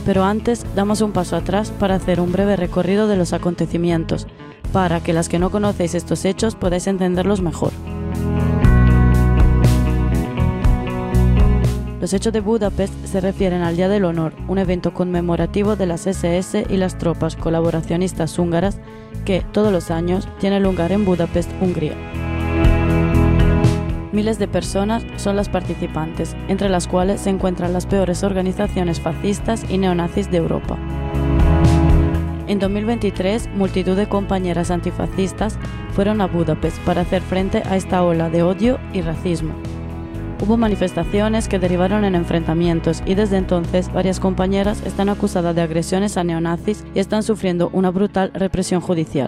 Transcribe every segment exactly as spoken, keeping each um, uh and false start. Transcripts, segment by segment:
Pero antes damos un paso atrás para hacer un breve recorrido de los acontecimientos, para que las que no conocéis estos hechos podáis entenderlos mejor. Los hechos de Budapest se refieren al Día del Honor, un evento conmemorativo de las ese ese y las tropas colaboracionistas húngaras que, todos los años, tiene lugar en Budapest, Hungría. Miles de personas son las participantes, entre las cuales se encuentran las peores organizaciones fascistas y neonazis de Europa. En dos mil veintitrés, multitud de compañeras antifascistas fueron a Budapest para hacer frente a esta ola de odio y racismo. Hubo manifestaciones que derivaron en enfrentamientos y desde entonces varias compañeras están acusadas de agresiones a neonazis y están sufriendo una brutal represión judicial.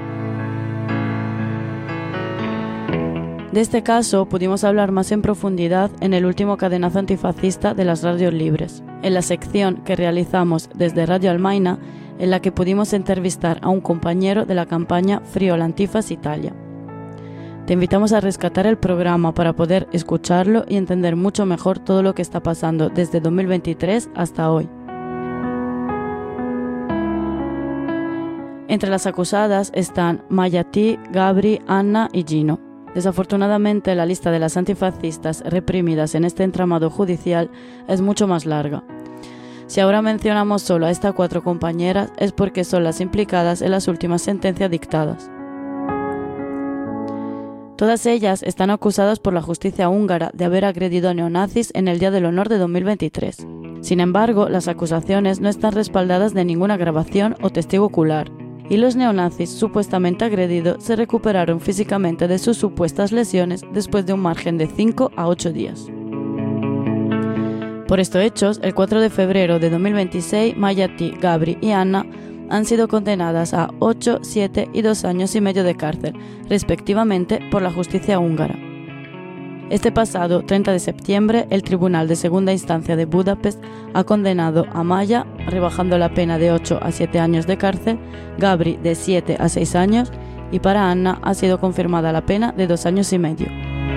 De este caso pudimos hablar más en profundidad en el último cadenazo antifascista de las radios libres, en la sección que realizamos desde Radio Almaina, en la que pudimos entrevistar a un compañero de la campaña Friol Antifas Italia. Te invitamos a rescatar el programa para poder escucharlo y entender mucho mejor todo lo que está pasando desde dos mil veintitrés hasta hoy. Entre las acusadas están Mayati, Gabri, Anna y Gino. Desafortunadamente, la lista de las antifascistas reprimidas en este entramado judicial es mucho más larga. Si ahora mencionamos solo a estas cuatro compañeras es porque son las implicadas en las últimas sentencias dictadas. Todas ellas están acusadas por la justicia húngara de haber agredido a neonazis en el Día del Honor de dos mil veintitrés. Sin embargo, las acusaciones no están respaldadas de ninguna grabación o testigo ocular, y los neonazis supuestamente agredidos se recuperaron físicamente de sus supuestas lesiones después de un margen de cinco a ocho días. Por estos hechos, el cuatro de febrero de dos mil veintiséis, Mayati, Gabri y Anna han sido condenadas a ocho, siete y dos años y medio de cárcel, respectivamente, por la justicia húngara. Este pasado treinta de septiembre, el Tribunal de Segunda Instancia de Budapest ha condenado a Maya, rebajando la pena de ocho a siete años de cárcel, Gabri de siete a seis años y para Anna ha sido confirmada la pena de dos años y medio.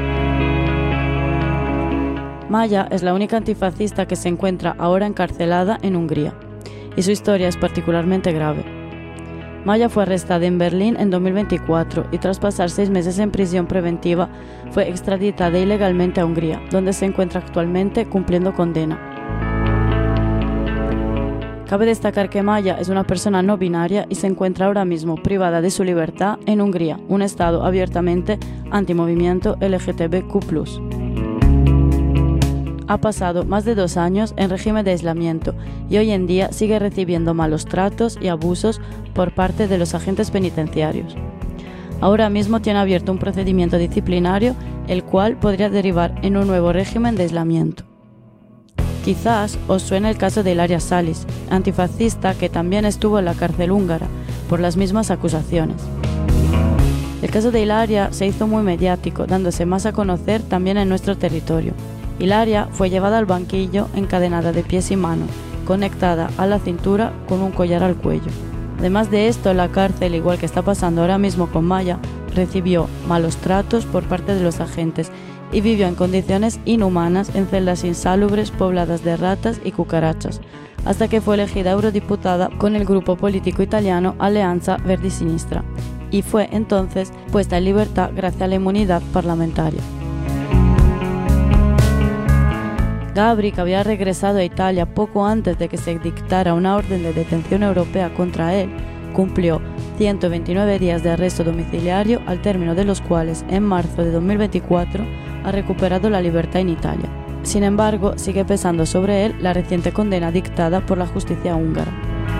Maya es la única antifascista que se encuentra ahora encarcelada en Hungría, y su historia es particularmente grave. Maya fue arrestada en Berlín en dos mil veinticuatro y tras pasar seis meses en prisión preventiva fue extraditada ilegalmente a Hungría, donde se encuentra actualmente cumpliendo condena. Cabe destacar que Maya es una persona no binaria y se encuentra ahora mismo privada de su libertad en Hungría, un estado abiertamente antimovimiento L G T B Q plus. Ha pasado más de dos años en régimen de aislamiento y hoy en día sigue recibiendo malos tratos y abusos por parte de los agentes penitenciarios. Ahora mismo tiene abierto un procedimiento disciplinario, el cual podría derivar en un nuevo régimen de aislamiento. Quizás os suene el caso de Ilaria Salis, antifascista que también estuvo en la cárcel húngara por las mismas acusaciones. El caso de Ilaria se hizo muy mediático, dándose más a conocer también en nuestro territorio. Ilaria fue llevada al banquillo encadenada de pies y manos, conectada a la cintura con un collar al cuello. Además de esto, la cárcel, igual que está pasando ahora mismo con Maya, recibió malos tratos por parte de los agentes y vivió en condiciones inhumanas en celdas insalubres pobladas de ratas y cucarachas, hasta que fue elegida eurodiputada con el grupo político italiano Alleanza Verdi Sinistra, y fue entonces puesta en libertad gracias a la inmunidad parlamentaria. Gabri, que había regresado a Italia poco antes de que se dictara una orden de detención europea contra él, cumplió ciento veintinueve días de arresto domiciliario, al término de los cuales, en marzo de dos mil veinticuatro, ha recuperado la libertad en Italia. Sin embargo, sigue pesando sobre él la reciente condena dictada por la justicia húngara.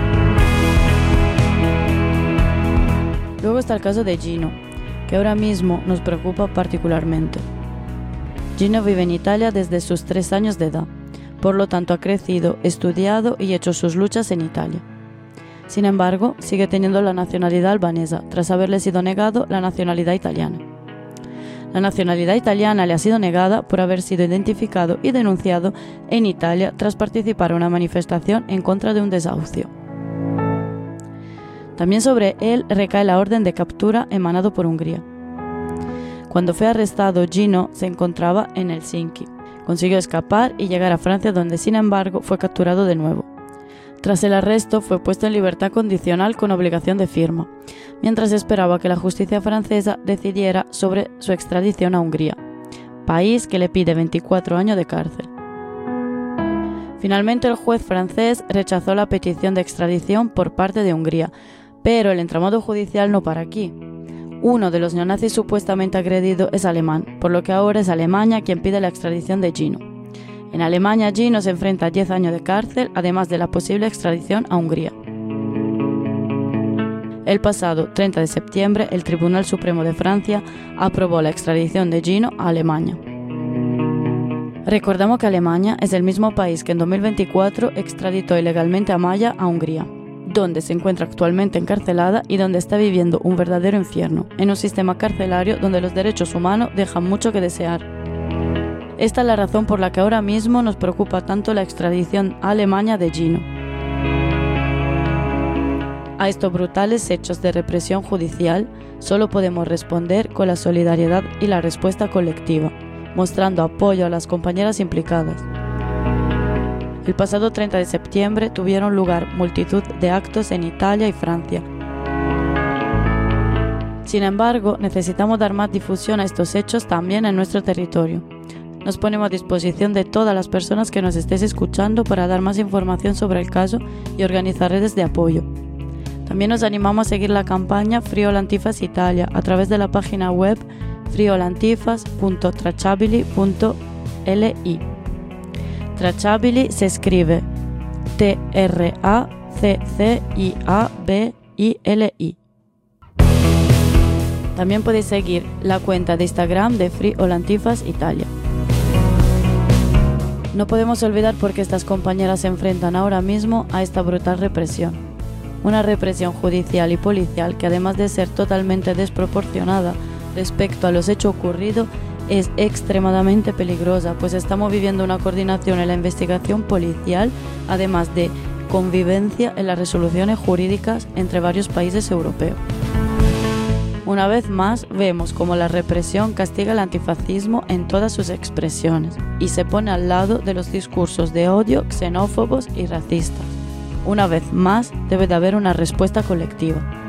Luego está el caso de Gino, que ahora mismo nos preocupa particularmente. Gino vive en Italia desde sus tres años de edad, por lo tanto ha crecido, estudiado y hecho sus luchas en Italia. Sin embargo, sigue teniendo la nacionalidad albanesa, tras haberle sido negado la nacionalidad italiana. La nacionalidad italiana le ha sido negada por haber sido identificado y denunciado en Italia tras participar en una manifestación en contra de un desahucio. También sobre él recae la orden de captura emanado por Hungría. Cuando fue arrestado, Gino se encontraba en Helsinki. Consiguió escapar y llegar a Francia, donde sin embargo fue capturado de nuevo. Tras el arresto, fue puesto en libertad condicional con obligación de firma, mientras esperaba que la justicia francesa decidiera sobre su extradición a Hungría, país que le pide veinticuatro años de cárcel. Finalmente, el juez francés rechazó la petición de extradición por parte de Hungría, pero el entramado judicial no para aquí. Uno de los neonazis supuestamente agredido es alemán, por lo que ahora es Alemania quien pide la extradición de Gino. En Alemania, Gino se enfrenta a diez años de cárcel, además de la posible extradición a Hungría. El pasado treinta de septiembre, el Tribunal Supremo de Francia aprobó la extradición de Gino a Alemania. Recordamos que Alemania es el mismo país que en dos mil veinticuatro extraditó ilegalmente a Maya a Hungría, donde se encuentra actualmente encarcelada y donde está viviendo un verdadero infierno, en un sistema carcelario donde los derechos humanos dejan mucho que desear. Esta es la razón por la que ahora mismo nos preocupa tanto la extradición a Alemania de Gino. A estos brutales hechos de represión judicial solo podemos responder con la solidaridad y la respuesta colectiva, mostrando apoyo a las compañeras implicadas. El pasado treinta de septiembre tuvieron lugar multitud de actos en Italia y Francia. Sin embargo, necesitamos dar más difusión a estos hechos también en nuestro territorio. Nos ponemos a disposición de todas las personas que nos estéis escuchando para dar más información sobre el caso y organizar redes de apoyo. También os animamos a seguir la campaña Friolantifas Italia a través de la página web friolantifas punto tracciabili punto li. Tracciabili se escribe T R A C C I A B I L I. También podéis seguir la cuenta de Instagram de Friolantifas Italia. No podemos olvidar por qué estas compañeras se enfrentan ahora mismo a esta brutal represión. Una represión judicial y policial que, además de ser totalmente desproporcionada respecto a los hechos ocurridos, es extremadamente peligrosa, pues estamos viviendo una coordinación en la investigación policial, además de convivencia en las resoluciones jurídicas entre varios países europeos. Una vez más, vemos cómo la represión castiga el antifascismo en todas sus expresiones y se pone al lado de los discursos de odio, xenófobos y racistas. Una vez más, debe de haber una respuesta colectiva.